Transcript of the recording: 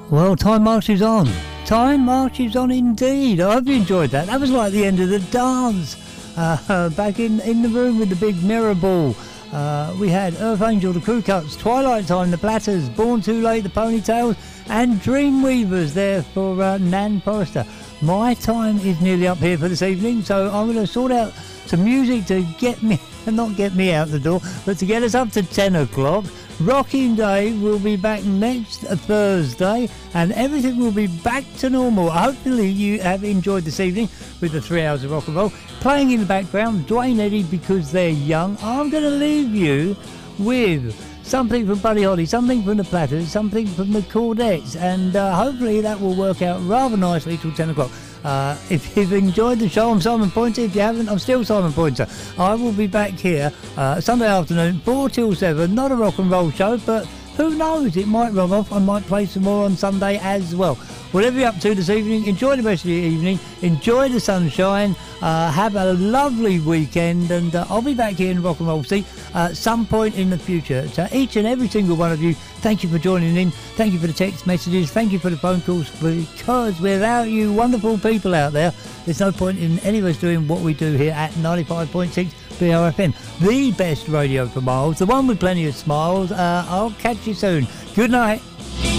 Well, time marches on. Time marches on indeed. I hope you enjoyed that. That was like the end of the dance. Back in the room with the big mirror ball. We had Earth Angel, the Crew Cuts, Twilight Time, the Platters, Born Too Late, the Ponytails, and Dreamweavers there for Nan Forrester. My time is nearly up here for this evening, so I'm going to sort out some music to get me, not get me out the door, but to get us up to 10 o'clock. Rocking Day will be back next Thursday, and everything will be back to normal. Hopefully you have enjoyed this evening with the 3 hours of rock and roll. Playing in the background, Dwayne Eddy, Because They're Young. I'm going to leave you with something from Buddy Holly, something from the Platters, something from the Chordettes, and hopefully that will work out rather nicely till 10 o'clock. If you've enjoyed the show, I'm Simon Pointer. If you haven't, I'm still Simon Pointer. I will be back here Sunday afternoon, 4 till 7. Not a rock and roll show, but who knows? It might run off. I might play some more on Sunday as well. Whatever you're up to this evening, enjoy the rest of your evening. Enjoy the sunshine. Have a lovely weekend, and I'll be back here in Rock and Roll City at some point in the future. To each and every single one of you, thank you for joining in. Thank you for the text messages. Thank you for the phone calls, because without you wonderful people out there, there's no point in any of us doing what we do here at 95.6 BRFM. The best radio for miles, the one with plenty of smiles. I'll catch you soon. Good night.